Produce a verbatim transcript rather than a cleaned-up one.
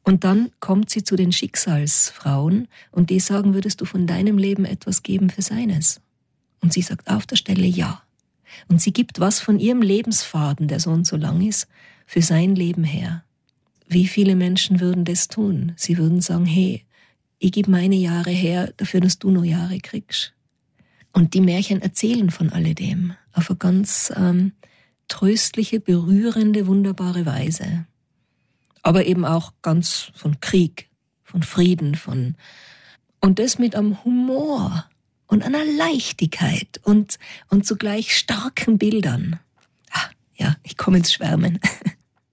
Und dann kommt sie zu den Schicksalsfrauen und die sagen, würdest du von deinem Leben etwas geben für seines? Und sie sagt auf der Stelle ja. Und sie gibt was von ihrem Lebensfaden, der so und so lang ist, für sein Leben her. Wie viele Menschen würden das tun? Sie würden sagen, hey, ich gebe meine Jahre her, dafür, dass du noch Jahre kriegst. Und die Märchen erzählen von alledem auf eine ganz ähm, tröstliche, berührende, wunderbare Weise. Aber eben auch ganz von Krieg, von Frieden, von und das mit einem Humor und einer Leichtigkeit und, und zugleich starken Bildern. Ah, ja, ich komme ins Schwärmen.